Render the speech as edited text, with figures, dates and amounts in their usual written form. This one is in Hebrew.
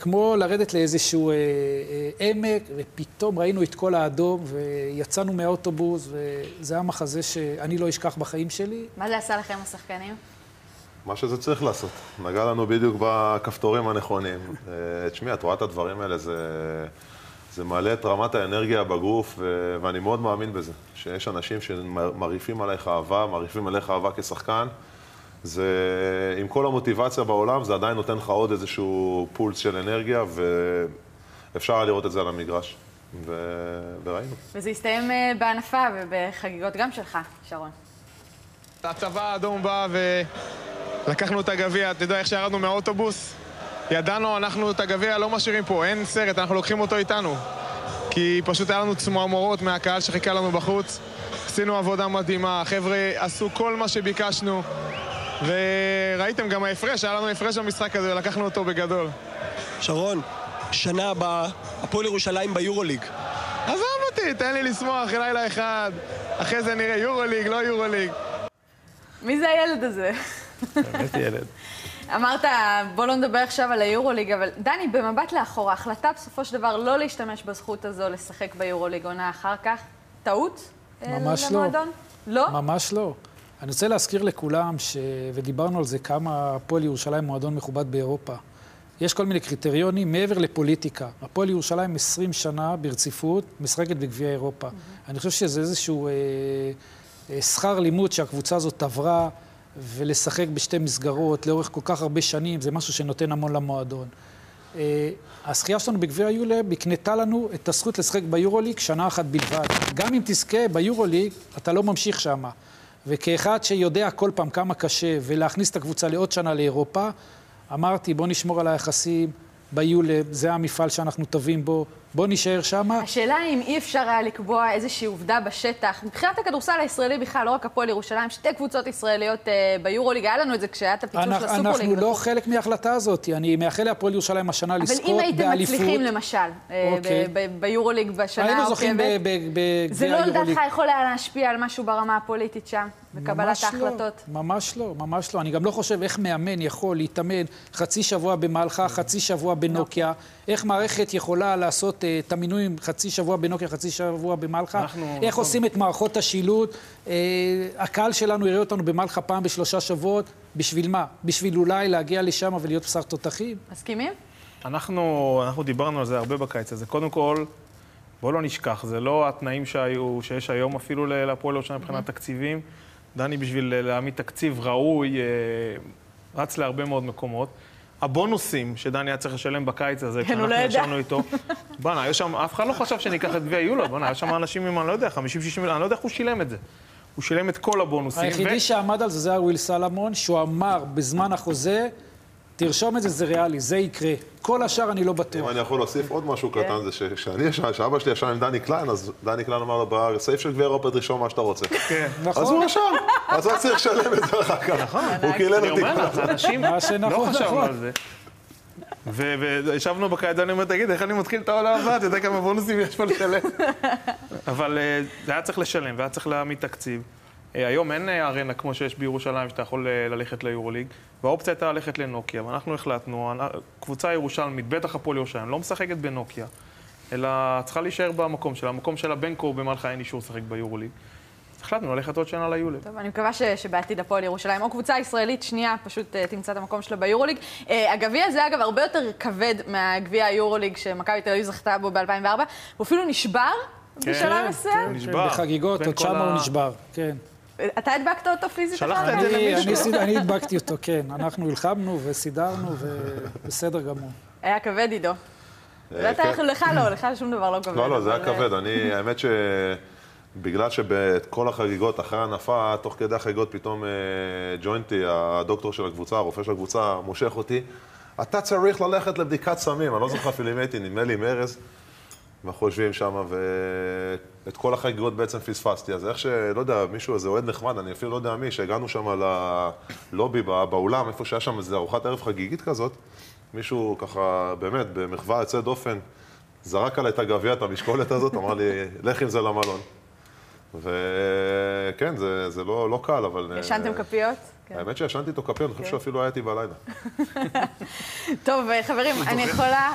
כמו לרדת לאיזשהו עמק, ופתאום ראינו את כל האדום, ויצאנו מהאוטובוס, וזה היה מחזה שאני לא אשכח בחיים שלי. מה זה עשה לכם השחקנים? מה שזה צריך לעשות. נגע לנו בדיוק בכפתורים הנכונים. תשמעי, את רואה את הדברים האלה, זה מעלה את רמת האנרגיה בגוף, ואני מאוד מאמין בזה. שיש אנשים שמרעיפים עליך אהבה, מרעיפים עליך אהבה כשחקן. זה, עם כל המוטיבציה בעולם, זה עדיין נותן לך עוד איזשהו פולס של אנרגיה, ואפשר לראות את זה על המגרש. וראינו. וזה הסתיים בענפה ובחגיגות גם שלך, שרון. הצבא האדום בא ולקחנו את הגביע, אתה יודע איך שירדנו מהאוטובוס? ידענו, אנחנו את הגביע לא משאירים פה, אין סרט, אנחנו לוקחים אותו איתנו. כי פשוט היה לנו צמרמורות מהקהל שחיכה לנו בחוץ. עשינו עבודה מדהימה, החבר'ה עשו כל מה שביקשנו. וראיתם גם ההפרש, היה לנו הפרש במשחק הזה ולקחנו אותו בגדול. שרון, שנה הבאה, הפועל ירושלים ביורוליג. עזוב אותי, תן לי לשמוח לילה אחד. אחרי זה נראה יורוליג, לא יורוליג. מי זה הילד הזה? באמת ילד. אמרת, בוא לא נדבר עכשיו על היורוליג, אבל דני, במבט לאחורה, החלטה בסופו של דבר לא להשתמש בזכות הזו לשחק ביורוליג עונה אחר כך, טעות? ממש לא. לא? ממש לא. אני רוצה להזכיר לכולם, ודיברנו על זה כמה הפועל ירושלים מועדון מכובד באירופה. יש כל מיני קריטריונים מעבר לפוליטיקה. הפועל ירושלים 20 שנה ברציפות משחקת בגביע אירופה. אני חושב שזה איזשהו שכר לימוד שהקבוצה הזאת עברה, ולשחק בשתי מסגרות לאורך כל כך הרבה שנים, זה משהו שנותן המון למועדון. הזכייה שלנו בגביע היולב הקנתה לנו את הזכות לשחק ביורוליג שנה אחת בלבד. גם אם תזכה ביורוליג, אתה לא ממשיך שמה. וכאחד שיודע כל פעם כמה קשה ולהכניס את הקבוצה לעוד שנה לאירופה, אמרתי, בוא נשמור על היחסים ביולב, זה המפעל שאנחנו טובים בו, בוא נשאר שמה. השאלה אם אי אפשר היה לקבוע איזושהי עובדה בשטח. מבחינת הכדורסל הישראלי בכלל, לא רק הפועל ירושלים, שתי קבוצות ישראליות ביורוליג, היה לנו את זה כשהיה את הפיצול של הסופרליג. אנחנו לא חלק מההחלטה הזאת, אני מאחל להפועל ירושלים השנה לזכות באליפות. אבל אם הייתם מצליחים למשל, ביורוליג בשנה היינו זוכים זה לא לדעתך יכול היה להשפיע על משהו ברמה הפוליטית שם, בקבלת ההחלטות? ממש לא, ממש לא. אני גם לא חושב איך מאמן יכול להתאמן חצי שבוע במלחה, חצי שבוע בנוקיה, איך מערכת יכולה לעשות את המינויים חצי שבוע בנוקיה, חצי שבוע במלחה, איך עושים את מערכות השילוט. הקהל שלנו יראה אותנו במלחה פעם בשלושה שבועות, בשביל מה? בשביל אולי להגיע לשם ולהיות בשר תותחים? מסכימים? אנחנו דיברנו על זה הרבה בקיץ הזה. קודם כל, בוא לא נשכח, זה לא התנאים שיש היום אפילו להפועל ירושלים מבחינת תקציבים. דני בשביל להעמיד תקציב ראוי, רץ להרבה מאוד מקומות. הבונוסים שדני היה צריך לשלם בקיץ הזה, כשאנחנו ישבנו איתו, בנה, אף אחד לא חשב שניקח את גביע היולב, בנה, יש שם אנשים עם, אני לא יודע, 50-60 מיליון, אני לא יודע איך הוא שילם את זה. הוא שילם את כל הבונוסים. היחידי שעמד על זה, זה היה וויל סלמון, שהוא אמר בזמן החוזה, תרשום את זה, זה ריאלי, זה יקרה. כל השאר אני לא בטוח. אם אני יכול להוסיף עוד משהו קטן, זה שאבא שלי ישב עם דני קליין, אז דני קליין אמר לו, בסעיף של גביע אירופה תרשום מה שאתה רוצה. כן, נכון. אז הוא רשם, אז הוא צריך לשלם את זה אחר כך. נכון, הוא קילל אותי. אני אומר לך, אנשים לא חשבנו על זה. וישבנו בקיץ, אני אומר, תגיד, איך אני מתחיל את העולם הבא? אתה יודע כמה בונוסים יש פה לשלם? אבל זה היה צריך לשלם, והיה צריך להעמיד תקציב. היום אין ארנה כמו שיש בירושלים, שאתה יכול ללכת ליורוליג, והאופציה הייתה ללכת לנוקיה, ואנחנו החלטנו, קבוצה ירושלמית, בטח הפועל ירושלים, לא משחקת בנוקיה, אלא צריכה להישאר במקום שלה. המקום שלה בין כה ובמלחה אין אישור לשחק ביורוליג. החלטנו ללכת עוד שנה ליולב. טוב, אני מקווה שבעתיד הפועל ירושלים, או קבוצה ישראלית שנייה, פשוט תמצא את המקום שלה ביורוליג. הגביע הזה, אגב, הרבה יותר כבד מהגביע היורוליג שמכבי תל אביב זכתה בו ב-2004, הוא אפילו נשבר בשלב מסוים. בחגיגות, עוד שמה הוא נשבר, כן. אתה הדבקת אותו פיזית? שלחת את זה למישהו? אני הדבקתי אותו, כן. אנחנו הלחמנו וסידרנו, ובסדר גמור. היה כבד, עידו. לך שום דבר לא כבד. לא, זה היה כבד. האמת שבגלל שבכל החגיגות, אחרי הנפה, תוך כדי החגיגות, פתאום ג'וינטי, הדוקטור של הקבוצה, הרופא של הקבוצה, מושך אותי. אתה צריך ללכת לבדיקת סמים. אני לא זוכר אפילו אם הייתי, נדמה לי עם ארז. אנחנו יושבים שם, ואת כל החגיגות בעצם פספסתי. אז איך שלא יודע, מישהו, איזה אוהד נחמד, אני אפילו לא יודע מי, שהגענו שם ללובי באולם, איפה שהיה שם איזו ארוחת ערב חגיגית כזאת, מישהו ככה, באמת, במחווה יוצא דופן, זרק עליי את הגביע, את המשקולת הזאת, אמר לי, לך עם זה למלון. וכן, זה לא קל, אבל... ישנתם כפיות? האמת שישנתי איתו כפיות, אני חושב שאפילו הייתי בלילה. טוב, חברים, אני יכולה...